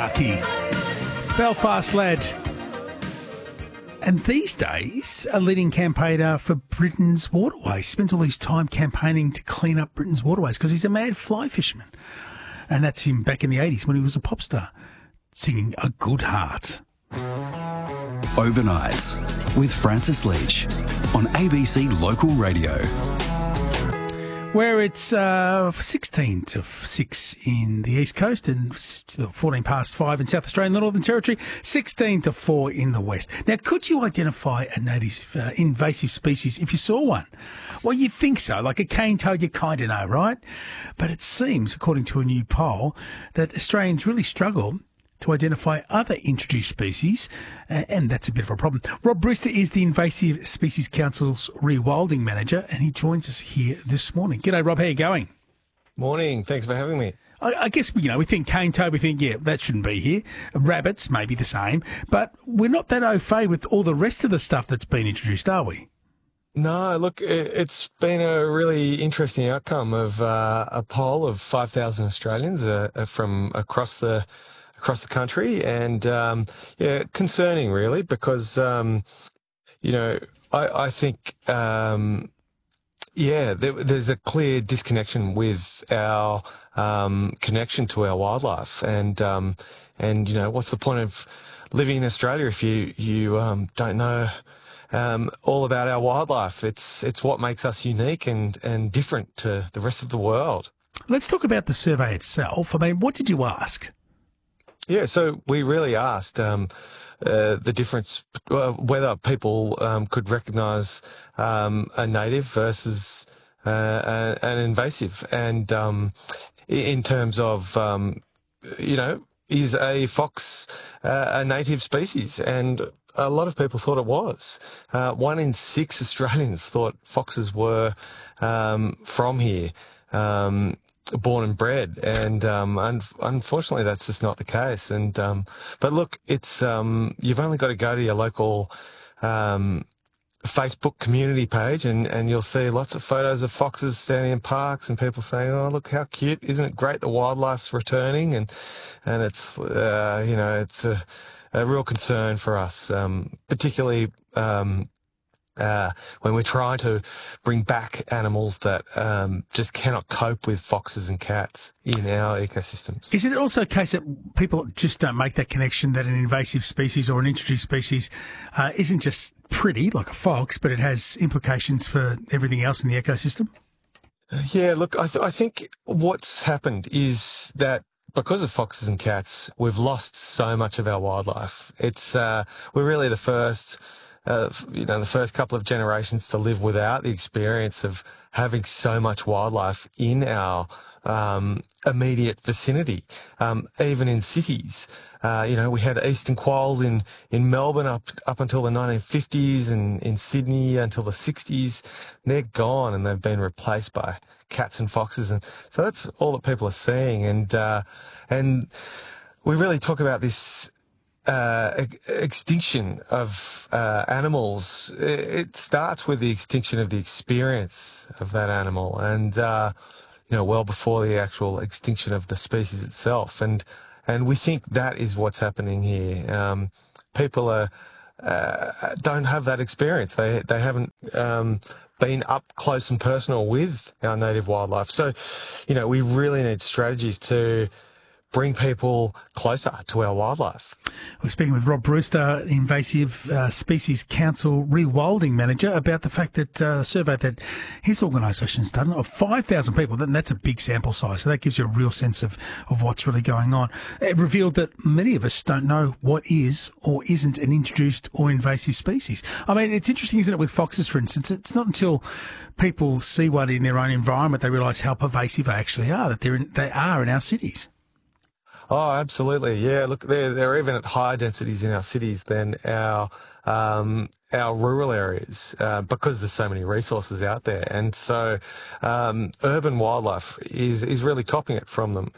Starkey, Belfast lad. And these days, a leading campaigner for Britain's waterways. Spends all his time campaigning to clean up Britain's waterways because he's a mad fly fisherman. And that's him back in the 80s when he was a pop star, singing A Good Heart. Overnights with Francis Leach on ABC Local Radio. Where it's 16 to 6 in the East Coast and 14 past 5 in South Australia and the Northern Territory, 16 to 4 in the West. Now, could you identify a native invasive species if you saw one? Well, you'd think so. Like a cane toad, you kind of know, right? But it seems, according to a new poll, that Australians really struggle to identify other introduced species, and that's a bit of a problem. Rob Brewster is the Invasive Species Council's rewilding manager, and he joins us here this morning. G'day, Rob. How are you going? Morning. Thanks for having me. I guess, we think cane toad, we think, yeah, that shouldn't be here. Rabbits, maybe the same. But we're not that au fait with all the rest of the stuff that's been introduced, are we? No, look, it's been a really interesting outcome of a poll of 5,000 Australians from across the country, and concerning really, because I think there's a clear disconnection with our connection to our wildlife, and what's the point of living in Australia if you don't know all about our wildlife? It's what makes us unique and different to the rest of the world. Let's talk about the survey itself. I mean, what did you ask? Yeah, so we really asked the difference, whether people could recognise a native versus an invasive, and in terms of, is a fox a native species? And a lot of people thought it was. 1 in 6 Australians thought foxes were from here. Born and bred, and unfortunately that's just not the case. And but look, it's you've only got to go to your local Facebook community page, and you'll see lots of photos of foxes standing in parks, and people saying, "Oh, look how cute! Isn't it great? The wildlife's returning," and it's it's a real concern for us, particularly. When we're trying to bring back animals that just cannot cope with foxes and cats in our ecosystems. Is it also a case that people just don't make that connection that an invasive species or an introduced species isn't just pretty, like a fox, but it has implications for everything else in the ecosystem? Yeah, look, I think what's happened is that because of foxes and cats, we've lost so much of our wildlife. It's we're really the first couple of generations to live without the experience of having so much wildlife in our immediate vicinity. Even in cities, we had eastern quolls in Melbourne up until the 1950s, and in Sydney until the 60s. They're gone, and they've been replaced by cats and foxes, and so that's all that people are seeing. And we really talk about this extinction of animals. It starts with the extinction of the experience of that animal, and well before the actual extinction of the species itself. And we think that is what's happening here. People don't have that experience. They haven't been up close and personal with our native wildlife. So, we really need strategies to bring people closer to our wildlife. We're speaking with Rob Brewster, Invasive Species Council rewilding manager, about the fact that a survey that his organisation's done of 5,000 people, and that's a big sample size, so that gives you a real sense of what's really going on. It revealed that many of us don't know what is or isn't an introduced or invasive species. I mean, it's interesting, isn't it, with foxes, for instance? It's not until people see one in their own environment they realise how pervasive they actually are, that they are in our cities. Oh, absolutely. Yeah, look, they're even at higher densities in our cities than our rural areas because there's so many resources out there. And so urban wildlife is really copying it from them.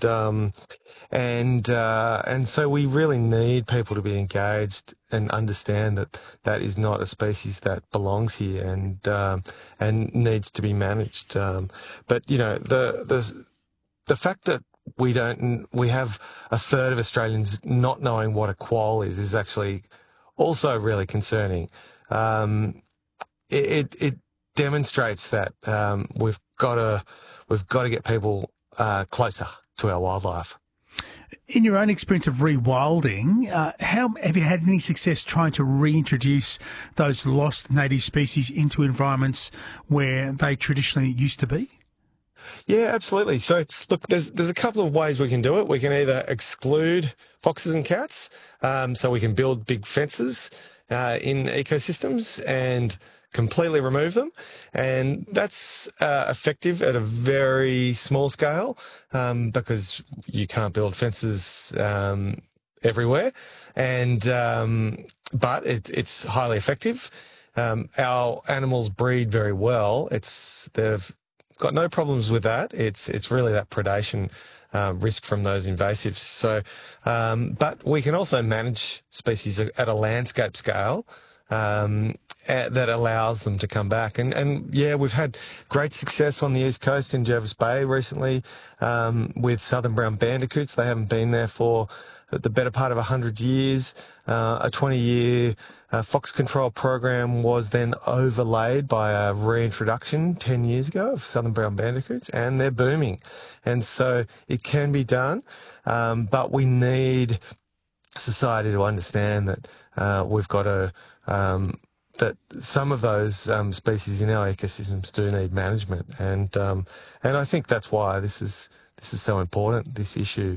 And so we really need people to be engaged and understand that is not a species that belongs here and needs to be managed. But, the fact that we have a third of Australians not knowing what a quoll is actually also really concerning. It demonstrates that we've got to get people closer to our wildlife. In your own experience of rewilding, how have you had any success trying to reintroduce those lost native species into environments where they traditionally used to be? Yeah, absolutely. So, look, there's a couple of ways we can do it. We can either exclude foxes and cats, so we can build big fences in ecosystems and completely remove them, and that's effective at a very small scale because you can't build fences everywhere, and but it's highly effective. Our animals breed very well. They've got no problems with that. It's really that predation risk from those invasives. So, but we can also manage species at a landscape scale that allows them to come back. And yeah, we've had great success on the East Coast in Jervis Bay recently with southern brown bandicoots. They haven't been there for the better part of 100 years. A 20-year fox control program was then overlaid by a reintroduction 10 years ago of southern brown bandicoots, and they're booming. And so it can be done, but we need society to understand that we've got to that some of those species in our ecosystems do need management, and I think that's why this is so important, this issue.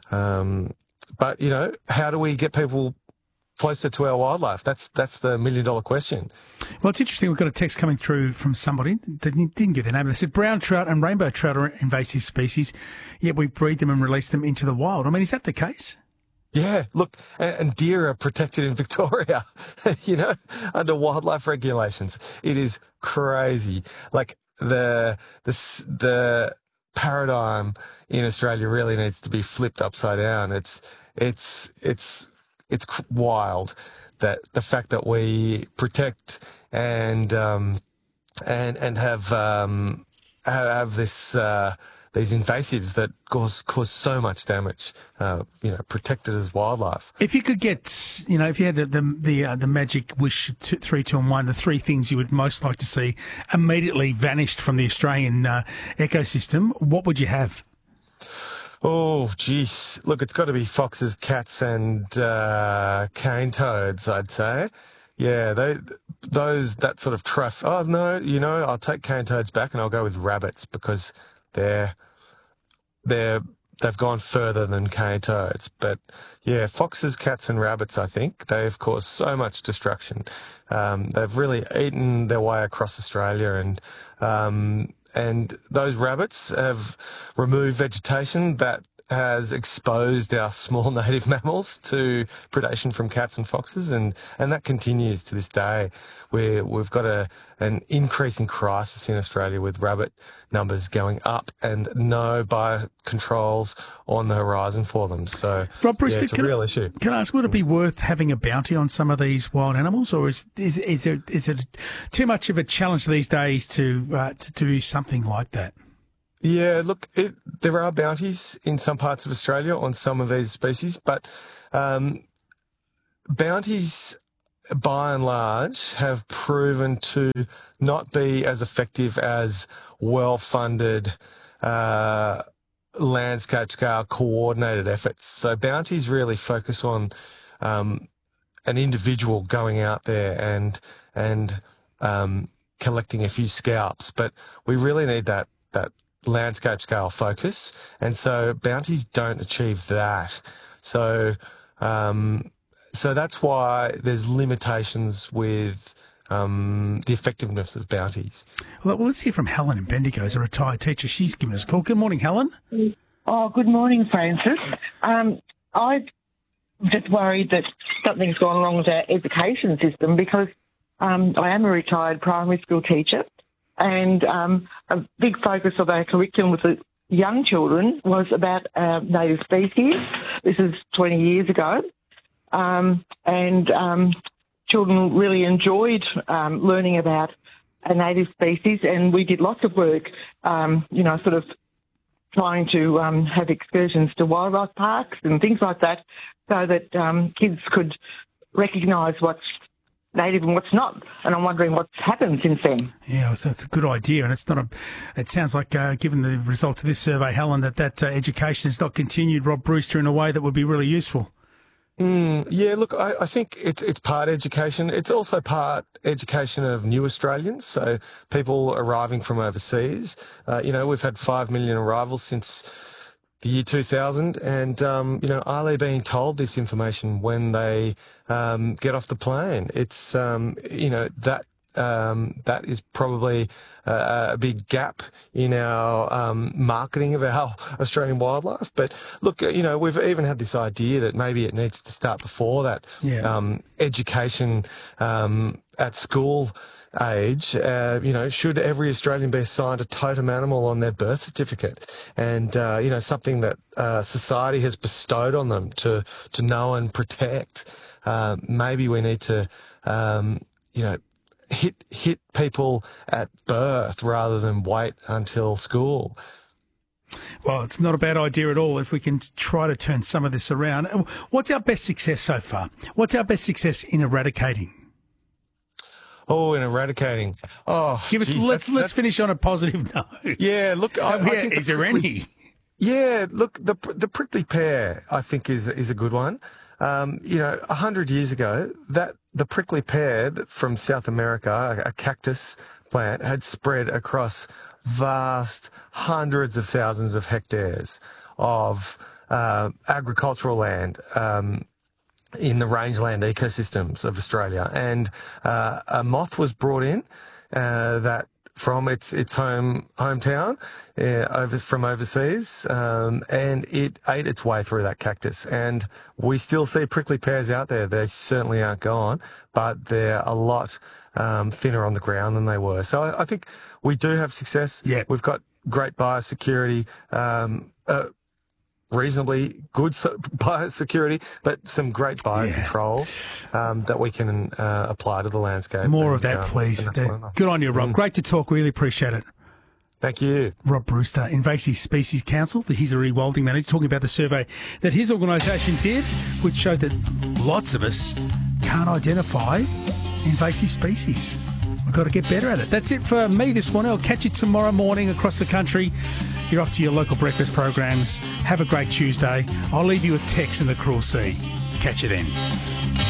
But you know, how do we get people closer to our wildlife? That's the $1 million question. Well, it's interesting. We've got a text coming through from somebody that didn't give their name. They said brown trout and rainbow trout are invasive species, yet we breed them and release them into the wild. I mean, is that the case? Yeah, look, and deer are protected in Victoria, you know, under wildlife regulations. It is crazy. Like the paradigm in Australia really needs to be flipped upside down. It's wild that the fact that we protect and have this these invasives that cause so much damage, you know, protected as wildlife. If you could get, you know, if you had the magic wish 3, 2, and 1, the three things you would most like to see immediately vanished from the Australian ecosystem, what would you have? Oh, geez. Look, it's got to be foxes, cats, and cane toads, I'd say. Yeah, that sort of traffic. Oh, no, you know, I'll take cane toads back and I'll go with rabbits because they've gone further than cane toads. But yeah, foxes, cats, and rabbits, I think they have caused so much destruction. They've really eaten their way across Australia, and those rabbits have removed vegetation that has exposed our small native mammals to predation from cats and foxes, and that continues to this day, where we've got an increasing crisis in Australia with rabbit numbers going up and no biocontrols on the horizon for them. So, Rob Brewster, it's a real issue. Can I ask, would it be worth having a bounty on some of these wild animals, or is it too much of a challenge these days to do something like that? Yeah, look, there are bounties in some parts of Australia on some of these species, but bounties, by and large, have proven to not be as effective as well-funded landscape-scale coordinated efforts. So bounties really focus on an individual going out there and collecting a few scalps, but we really need that landscape scale focus, and so bounties don't achieve that. So that's why there's limitations with the effectiveness of bounties. Well, let's hear from Helen in Bendigo, as a retired teacher. She's given us a call. Good morning, Helen. Oh, good morning, Francis. I'm just worried that something's gone wrong with our education system because I am a retired primary school teacher. And a big focus of our curriculum with the young children was about native species. This is 20 years ago. And children really enjoyed learning about a native species, and we did lots of work, you know, sort of trying to have excursions to wildlife parks and things like that so that kids could recognise what's native and what's not. And I'm wondering what's happened since then. Yeah, so it's a good idea, and it's not it sounds like, given the results of this survey, Helen, that education has not continued, Rob Brewster, in a way that would be really useful. Yeah, look, I think it's part education. It's also part education of new Australians, so people arriving from overseas. We've had 5 million arrivals since the year 2000, and, are they being told this information when they get off the plane? It's, that is probably a big gap in our marketing of our Australian wildlife. But look, we've even had this idea that maybe it needs to start before that. Yeah. Education at school age, should every Australian be assigned a totem animal on their birth certificate? And, something that society has bestowed on them to know and protect. Maybe we need to, hit people at birth rather than wait until school. Well, it's not a bad idea at all if we can try to turn some of this around. What's our best success so far? What's our best success in eradicating? Oh, in eradicating. Oh, let's finish on a positive note. Yeah, look, I think is there any? Yeah, look, the prickly pear, I think, is a good one. 100 years ago, the prickly pear from South America, a cactus plant, had spread across vast hundreds of thousands of hectares of agricultural land in the rangeland ecosystems of Australia. And a moth was brought in that from its hometown from overseas, and it ate its way through that cactus. And we still see prickly pears out there. They certainly aren't gone, but they're a lot thinner on the ground than they were. So I think we do have success. Yeah. We've got great biosecurity, reasonably good biosecurity, but some great biocontrols that we can apply to the landscape. More of that, please. Good on you, Rob. Great to talk. Really appreciate it. Thank you. Rob Brewster, Invasive Species Council, the Hisary Wilding Manager, talking about the survey that his organisation did, which showed that lots of us can't identify invasive species. We've got to get better at it. That's it for me this morning. I'll catch you tomorrow morning across the country. You're off to your local breakfast programs. Have a great Tuesday. I'll leave you with Tex and the Cruel Sea. Catch you then.